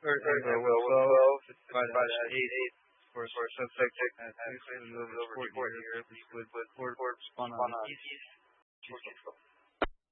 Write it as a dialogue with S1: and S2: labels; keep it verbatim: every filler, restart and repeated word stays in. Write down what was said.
S1: or, or
S2: and
S1: uh,
S2: uh,
S1: with
S2: with
S1: twelve
S2: twelve
S1: divided
S2: divided
S1: by
S2: by
S1: eight
S2: eight
S1: for
S2: for
S1: subject
S2: subject
S1: and
S2: and
S1: increase
S2: increase
S1: over
S2: over
S1: support
S2: support
S1: here,
S2: here,
S1: which
S2: which
S1: would
S2: would would
S1: support
S2: support
S1: spawn on
S2: on
S1: each
S2: each
S1: system.